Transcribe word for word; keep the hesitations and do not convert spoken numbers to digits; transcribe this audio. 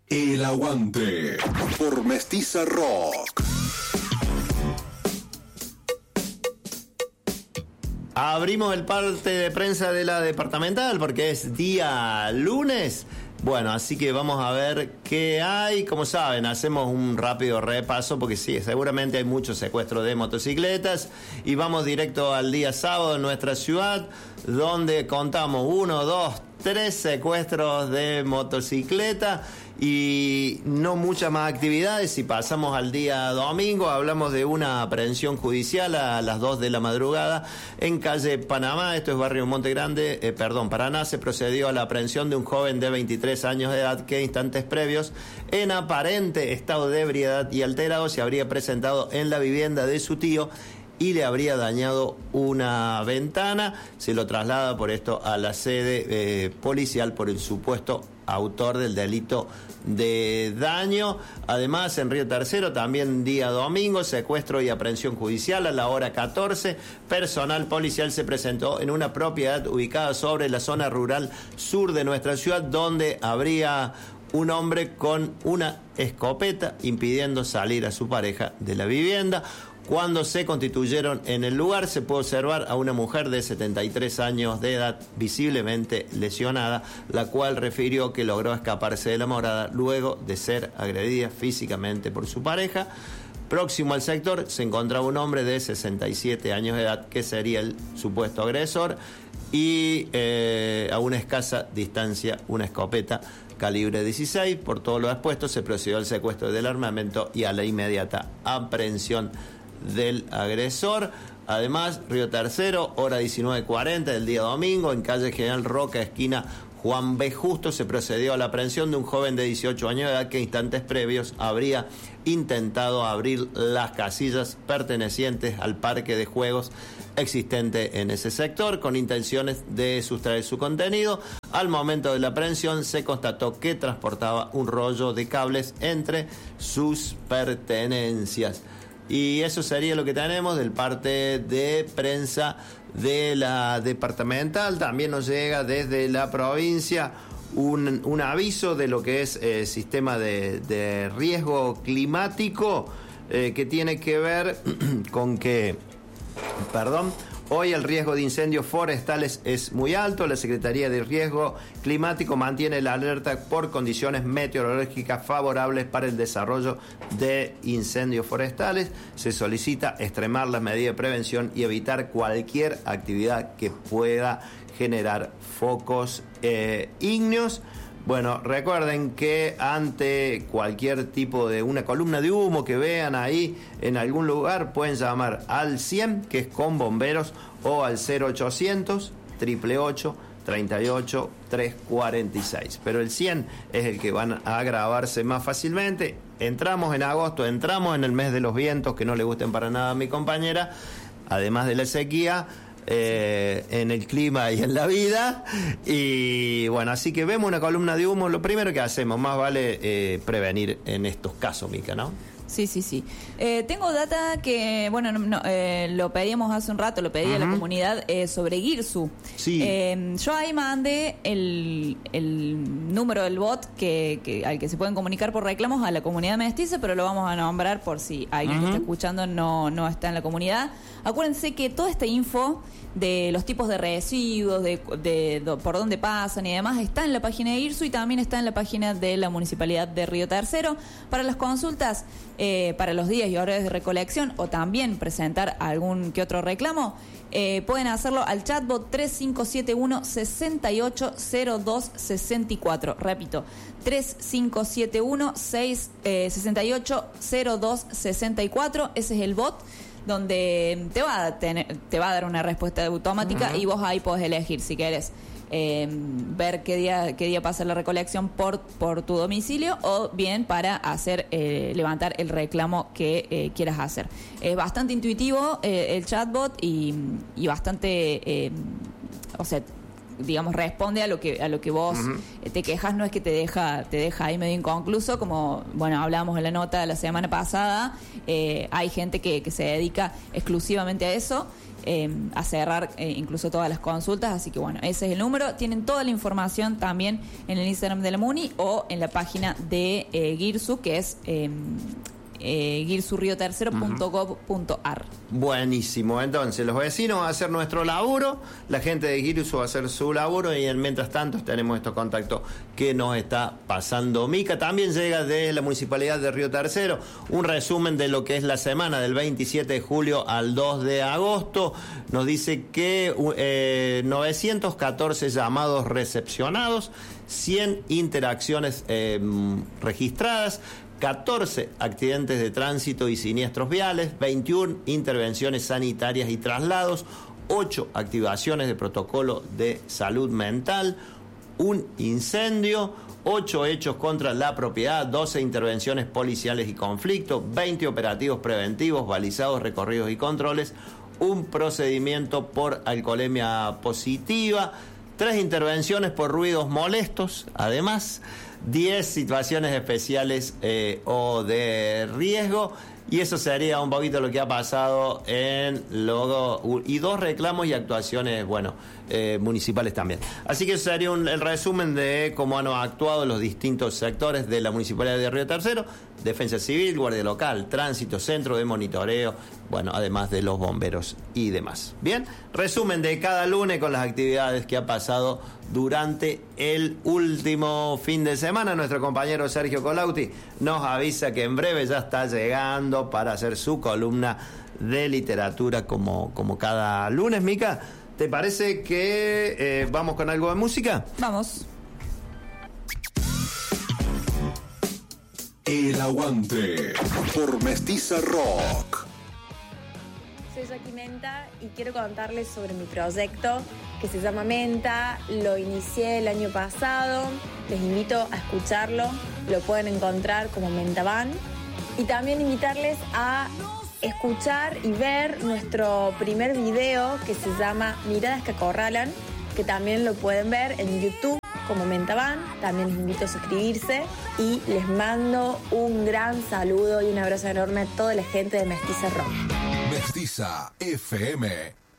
El Aguante por Mestiza Rock. Abrimos el parte de prensa de la departamental porque es día lunes. Bueno, así que vamos a ver qué hay. Como saben, hacemos un rápido repaso porque sí, seguramente hay muchos secuestros de motocicletas. Y vamos directo al día sábado en nuestra ciudad, donde contamos uno, dos, tres secuestros de motocicleta y no muchas más actividades. Si pasamos al día domingo, hablamos de una aprehensión judicial a las dos de la madrugada en calle Panamá, esto es barrio Monte Grande, eh, perdón, Paraná. Se procedió a la aprehensión de un joven de veintitrés años de edad que instantes previos, en aparente estado de ebriedad y alterado, se habría presentado en la vivienda de su tío y le habría dañado una ventana. Se lo traslada por esto a la sede eh, policial por el supuesto autor del delito de daño. Además, en Río Tercero, también día domingo, secuestro y aprehensión judicial a la hora catorce. Personal policial se presentó en una propiedad ubicada sobre la zona rural sur de nuestra ciudad, donde habría un hombre con una escopeta impidiendo salir a su pareja de la vivienda. Cuando se constituyeron en el lugar, se puede observar a una mujer de setenta y tres años de edad visiblemente lesionada, la cual refirió que logró escaparse de la morada luego de ser agredida físicamente por su pareja. Próximo al sector se encontraba un hombre de sesenta y siete años de edad que sería el supuesto agresor y eh, a una escasa distancia una escopeta calibre dieciséis. Por todo lo expuesto se procedió al secuestro del armamento y a la inmediata aprehensión del agresor. Además, Río Tercero, hora diecinueve cuarenta del día domingo, en calle General Roca, esquina Juan B. Justo, se procedió a la aprehensión de un joven de dieciocho años de edad que instantes previos habría intentado abrir las casillas pertenecientes al parque de juegos existente en ese sector con intenciones de sustraer su contenido. Al momento de la aprehensión se constató que transportaba un rollo de cables entre sus pertenencias. Y eso sería lo que tenemos del parte de prensa de la departamental. También nos llega desde la provincia un, un aviso de lo que es el eh, sistema de, de riesgo climático eh, que tiene que ver con que, perdón, hoy el riesgo de incendios forestales es muy alto. La Secretaría de Riesgo Climático mantiene la alerta por condiciones meteorológicas favorables para el desarrollo de incendios forestales. Se solicita extremar las medidas de prevención y evitar cualquier actividad que pueda generar focos eh, ígneos. Bueno, recuerden que ante cualquier tipo de una columna de humo que vean ahí en algún lugar, pueden llamar al cien, que es con bomberos, o al cero ochocientos, ocho ocho ocho, treinta y ocho, trescientos cuarenta y seis. Pero el cien es el que van a grabarse más fácilmente. Entramos en agosto, entramos en el mes de los vientos, que no le gusten para nada a mi compañera, además de la sequía. Eh, en el clima y en la vida. Y bueno, así que vemos una columna de humo, lo primero que hacemos, más vale eh, prevenir en estos casos, Mica, ¿no? Sí, sí, sí. Eh, tengo data que, bueno, no, no, eh, lo pedíamos hace un rato, lo pedí uh-huh. a la comunidad eh, sobre Girsu. Sí. Eh, yo ahí mandé el, el número del bot que, que al que se pueden comunicar por reclamos a la comunidad mestiza, pero lo vamos a nombrar por si alguien uh-huh. que está escuchando no, no está en la comunidad. Acuérdense que toda esta info de los tipos de residuos, de, de, de por dónde pasan y demás, está en la página de Girsu y también está en la página de la Municipalidad de Río Tercero. Para las consultas, eh, para los días y horarios de recolección o también presentar algún que otro reclamo, eh, pueden hacerlo al chatbot tres cinco siete uno, seis ocho cero dos seis cuatro. Repito, tres cinco siete uno, seis ocho cero dos seis cuatro. Ese es el bot donde te va a tener, te va a dar una respuesta automática uh-huh. y vos ahí podés elegir si querés eh, ver qué día qué día pasa la recolección por por tu domicilio o bien para hacer eh, levantar el reclamo que eh, quieras hacer. Es bastante intuitivo eh, el chatbot y, y bastante eh, o sea digamos, responde a lo que a lo que vos uh-huh. te quejas, no es que te deja te deja ahí medio inconcluso, como, bueno, hablábamos en la nota la semana pasada, eh, hay gente que, que se dedica exclusivamente a eso, eh, a cerrar eh, incluso todas las consultas, así que bueno, ese es el número. Tienen toda la información también en el Instagram de la MUNI o en la página de eh, GIRSU, que es eh, Eh, girsu rio tercero punto gov punto ar. Buenísimo, entonces los vecinos van a hacer nuestro laburo, la gente de Girsu va a hacer su laburo, y mientras tanto tenemos estos contactos que nos está pasando Mica. También llega de la Municipalidad de Río Tercero un resumen de lo que es la semana del veintisiete de julio al dos de agosto. Nos dice que eh, novecientos catorce llamados recepcionados, cien interacciones eh, registradas, catorce accidentes de tránsito y siniestros viales, veintiuna intervenciones sanitarias y traslados, ocho activaciones de protocolo de salud mental, un incendio, ocho hechos contra la propiedad, doce intervenciones policiales y conflicto, veinte operativos preventivos, balizados, recorridos y controles, un procedimiento por alcoholemia positiva, tres intervenciones por ruidos molestos, además diez situaciones especiales eh, o de riesgo, y eso sería un poquito lo que ha pasado en Logo, y dos reclamos y actuaciones, bueno, eh, municipales también. Así que eso sería un, el resumen de cómo han actuado los distintos sectores de la Municipalidad de Río Tercero: Defensa Civil, Guardia Local, Tránsito, Centro de Monitoreo, bueno, además de los bomberos y demás. Bien, resumen de cada lunes con las actividades que ha pasado durante el último fin de semana. Nuestro compañero Sergio Colauti nos avisa que en breve ya está llegando para hacer su columna de literatura como, como cada lunes. Mica, ¿te parece que eh, vamos con algo de música? Vamos. El Aguante por Mestiza Rock. Soy Jackie Menta y quiero contarles sobre mi proyecto que se llama Menta. Lo inicié el año pasado, les invito a escucharlo, lo pueden encontrar como Menta Band, y también invitarles a escuchar y ver nuestro primer video que se llama Miradas que acorralan, que también lo pueden ver en YouTube como Menta Band. También les invito a suscribirse y les mando un gran saludo y un abrazo enorme a toda la gente de Mestiza Rock. Mestiza F M.